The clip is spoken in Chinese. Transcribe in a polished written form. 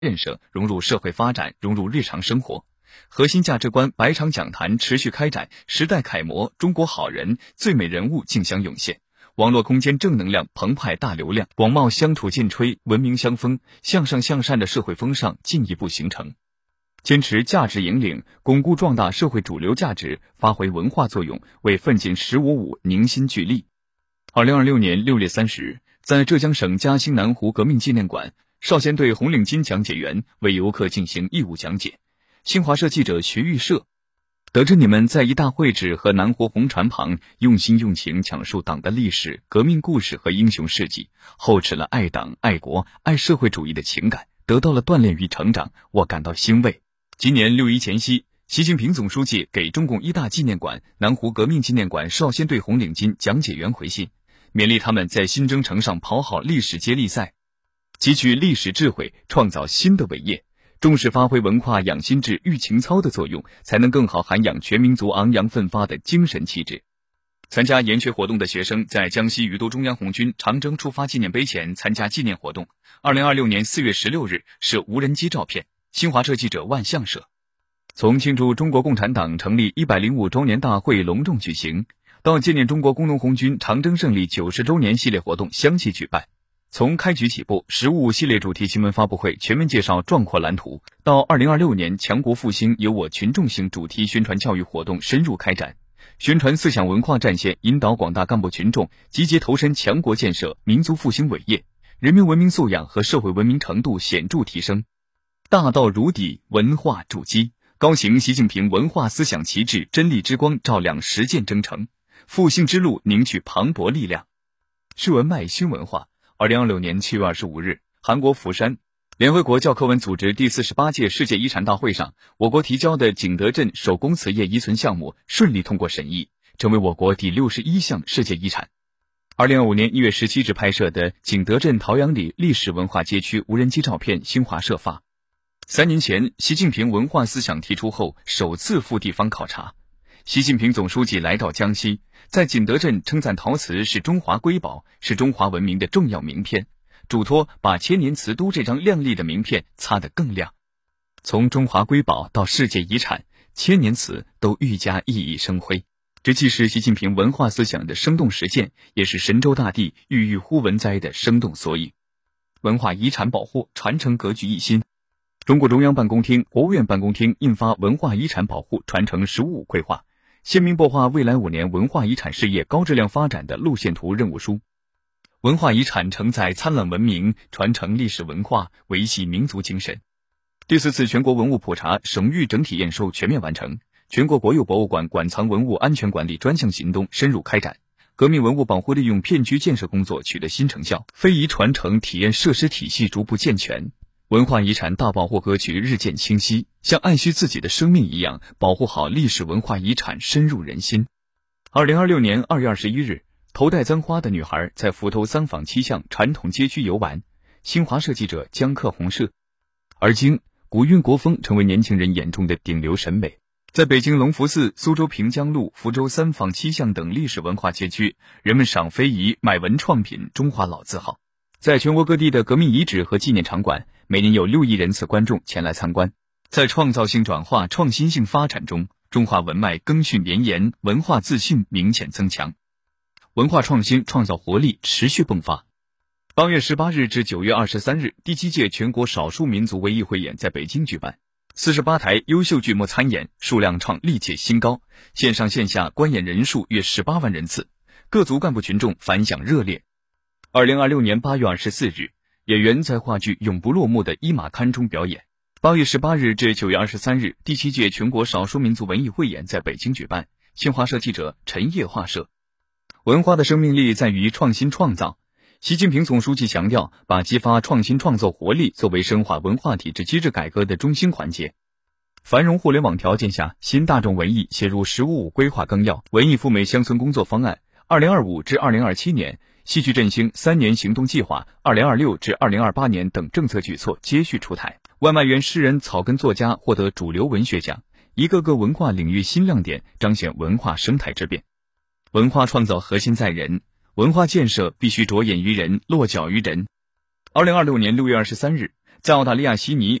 建设融入社会发展，融入日常生活。核心价值观百场讲坛持续开展，时代楷模、中国好人、最美人物竞相涌现，网络空间正能量澎湃大流量，广袤乡土劲吹，文明相风，向上向善的社会风尚进一步形成。坚持价值引领，巩固壮大社会主流价值，发挥文化作用，为奋进“15+5”凝心聚力。2026年6月30日，在浙江省嘉兴南湖革命纪念馆，少先队红领巾讲解员为游客进行义务讲解。新华社记者徐玉社，得知你们在一大会址和南湖红船旁用心用情讲述党的历史、革命故事和英雄事迹，厚植了爱党、爱国、爱社会主义的情感，得到了锻炼与成长，我感到欣慰。今年6·1前夕，习近平总书记给中共一大纪念馆南湖革命纪念馆少先队红领巾讲解员回信，勉励他们在新征程上跑好历史接力赛，汲取历史智慧，创造新的伟业。重视发挥文化养心智、育情操的作用，才能更好涵养全民族昂扬奋发的精神气质。参加研学活动的学生在江西余都中央红军长征出发纪念碑前参加纪念活动。2026年4月16日是无人机照片。新华社记者万象社。从庆祝中国共产党成立105周年大会隆重举行，到纪念中国工农红军长征胜利90周年系列活动相继举办。从开局起步“15+5”系列主题新闻发布会全面介绍壮阔蓝图，到2026年强国复兴由我群众型主题宣传教育活动深入开展，宣传思想文化战线引导广大干部群众积极投身强国建设、民族复兴伟业，人民文明素养和社会文明程度显著提升。大道如砥，文化筑基，高行习近平文化思想旗帜，真理之光照亮实践征程，复兴之路凝聚磅礴力量。是文脉新文化。2026年7月25日，韩国釜山，联合国教科文组织第48届世界遗产大会上，我国提交的景德镇手工瓷业遗存项目顺利通过审议，成为我国第61项世界遗产。2025年1月17日拍摄的景德镇陶阳里历史文化街区无人机照片，新华社发。3年前，习近平文化思想提出后，首次赴地方考察。习近平总书记来到江西，在景德镇称赞陶瓷是中华瑰宝，是中华文明的重要名片，嘱托把千年瓷都这张亮丽的名片擦得更亮。从中华瑰宝到世界遗产，千年瓷都愈加熠熠生辉。这既是习近平文化思想的生动实践，也是神州大地郁郁乎文哉的生动缩影。文化遗产保护传承格局一新。中共中央办公厅、国务院办公厅印发《文化遗产保护传承“15+5”规划》，鲜明擘画未来5年文化遗产事业高质量发展的路线图任务书。文化遗产承载灿烂文明，传承历史文化，维系民族精神。第4次全国文物普查省域整体验收全面完成，全国国有博物馆馆藏文物安全管理专项行动深入开展，革命文物保护利用片区建设工作取得新成效，非遗传承体验设施体系逐步健全。文化遗产大保护格局日渐清晰，像爱惜自己的生命一样，保护好历史文化遗产深入人心。2026年2月21日，头戴簪花的女孩在嶪头3坊7巷传统街区游玩。新华社记者江克红社。而今，古韵国风成为年轻人眼中的顶流审美。在北京隆福寺、苏州平江路、福州3坊7巷等历史文化街区，人们赏非遗、买文创品，中华老字号。在全国各地的革命遗址和纪念场馆，每年有6亿人次观众前来参观。在创造性转化、创新性发展中，中华文脉更续绵延，文化自信明显增强，文化创新创造活力持续迸发。8月18日至9月23日，第7届全国少数民族文艺汇演在北京举办，48台优秀剧目参演，数量创历届新高，线上线下观演人数约18万人次，各族干部群众反响热烈。2026年8月24日，演员在话剧《永不落幕的一马堪》中表演。8月18日至9月23日，第7届全国少数民族文艺汇演在北京举办。新华社记者陈烨画社。文化的生命力在于创新创造。习近平总书记强调，把激发创新创造活力作为深化文化体制机制改革的中心环节。繁荣互联网条件下，新大众文艺写入“15+5”规划纲要、文艺赴美乡村工作方案、2025至2027年戏剧振兴3年行动计划、2026至2028年等政策举措接续出台。外卖员诗人、草根作家获得主流文学奖，一个个文化领域新亮点彰显文化生态之变。文化创造核心在人，文化建设必须着眼于人，落脚于人。2026年6月23日， 在澳大利亚悉尼